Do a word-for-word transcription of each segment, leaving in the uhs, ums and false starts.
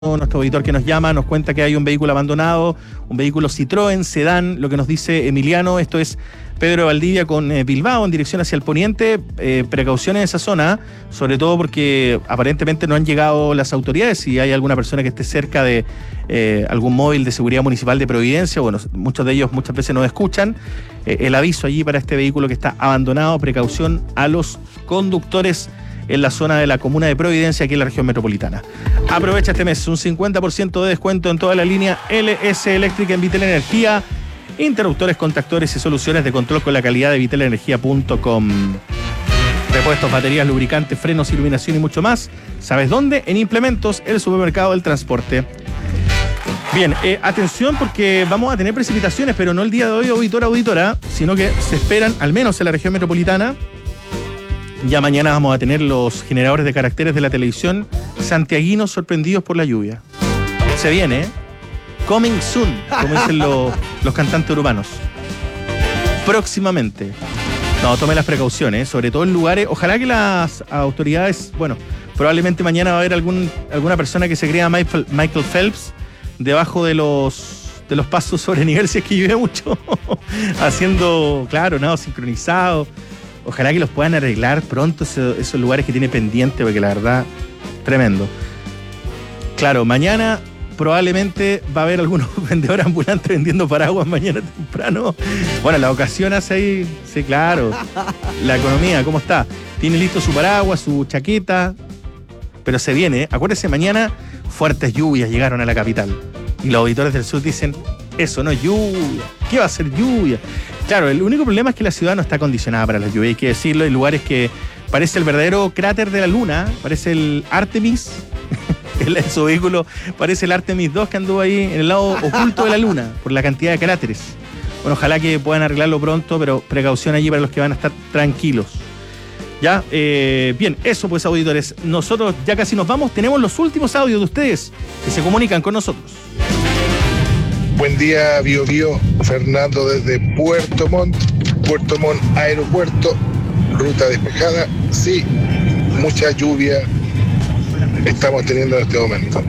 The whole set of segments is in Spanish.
Nuestro auditor que nos llama nos cuenta que hay un vehículo abandonado, un vehículo Citroën sedán, lo que nos dice Emiliano. Esto es Pedro de Valdivia con eh, Bilbao en dirección hacia el poniente. Eh, precauciones en esa zona, sobre todo porque aparentemente no han llegado las autoridades. Si hay alguna persona que esté cerca de eh, algún móvil de seguridad municipal de Providencia, bueno, muchos de ellos muchas veces nos escuchan. Eh, el aviso allí para este vehículo que está abandonado, precaución a los conductores en la zona de la comuna de Providencia, aquí en la región metropolitana. Aprovecha este mes un cincuenta por ciento de descuento en toda la línea L S Eléctrica en Vitel Energía, interruptores, contactores y soluciones de control con la calidad de vitel energía punto com. Repuestos, baterías, lubricantes, frenos, iluminación y mucho más. ¿Sabes dónde? En Implementos, el supermercado del transporte. Bien, eh, atención porque vamos a tener precipitaciones, pero no el día de hoy, auditora, auditora, sino que se esperan, al menos en la región metropolitana. Ya mañana vamos a tener los generadores de caracteres de la televisión santiaguinos sorprendidos por la lluvia. Se viene, ¿eh? Coming soon, como dicen los, los cantantes urbanos. Próximamente. No, tome las precauciones, sobre todo en lugares. Ojalá que las autoridades, bueno, probablemente mañana va a haber algún, alguna persona que se crea Michael, Michael Phelps debajo de los, de los pasos sobre nivel, si es que llueve mucho, haciendo, claro, nado sincronizado. Ojalá que los puedan arreglar pronto esos, esos lugares que tiene pendiente, porque la verdad, tremendo. Claro, mañana probablemente va a haber algunos vendedores ambulantes vendiendo paraguas mañana temprano. Bueno, la ocasión hace ahí, sí, claro. La economía, ¿cómo está? Tiene listo su paraguas, su chaqueta, pero se viene. Acuérdense, mañana fuertes lluvias llegaron a la capital. Y los auditores del sur dicen, eso no es lluvia. ¿Qué va a ser lluvia? Claro, el único problema es que la ciudad no está acondicionada para la lluvia, hay que decirlo. Hay lugares que parece el verdadero cráter de la luna, parece el Artemis, el, su vehículo parece el Artemis dos que anduvo ahí en el lado oculto de la luna, por la cantidad de cráteres. Bueno, ojalá que puedan arreglarlo pronto, pero precaución allí para los que van a estar tranquilos. Ya, eh, bien, eso pues, auditores. Nosotros ya casi nos vamos, tenemos los últimos audios de ustedes que se comunican con nosotros. Buen día, Bio Bio, Fernando desde Puerto Montt, Puerto Montt Aeropuerto, ruta despejada, sí, mucha lluvia estamos teniendo en este momento.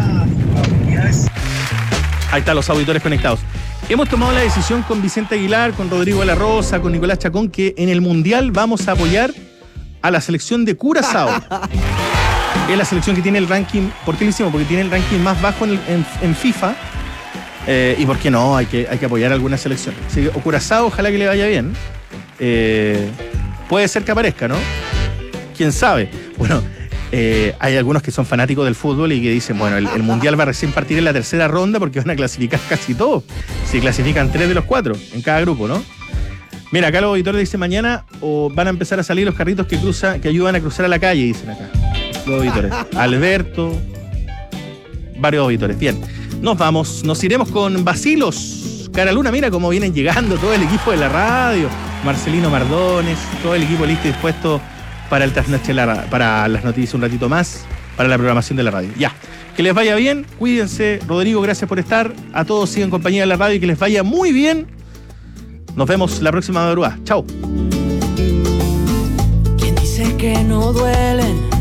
Ahí están los auditores conectados. Hemos tomado la decisión con Vicente Aguilar, con Rodrigo de la Rosa, con Nicolás Chacón, que en el Mundial vamos a apoyar a la selección de Curazao. Es la selección que tiene el ranking, ¿por qué lo hicimos? Porque tiene el ranking más bajo en, en, en FIFA. Eh, y por qué no, hay que, hay que apoyar a alguna selección. Así que, o Curazao, ojalá que le vaya bien. Eh, puede ser que aparezca, ¿no? ¿Quién sabe? Bueno, eh, hay algunos que son fanáticos del fútbol y que dicen, bueno, el, el Mundial va a recién partir en la tercera ronda porque van a clasificar casi todos. Si clasifican tres de los cuatro en cada grupo, ¿no? Mira, acá los auditores dicen mañana o van a empezar a salir los carritos que cruzan, que ayudan a cruzar a la calle, dicen acá. Los auditores. Alberto, varios auditores. Bien. Nos vamos, nos iremos con Basilos, Caraluna, mira cómo vienen llegando todo el equipo de la radio, Marcelino Mardones, todo el equipo listo y dispuesto para el trasnoche, para las noticias un ratito más, para la programación de la radio. Ya, que les vaya bien, cuídense, Rodrigo, gracias por estar, a todos sigan compañía de la radio y que les vaya muy bien. Nos vemos la próxima madrugada, chao. ¿Quién dice que no duelen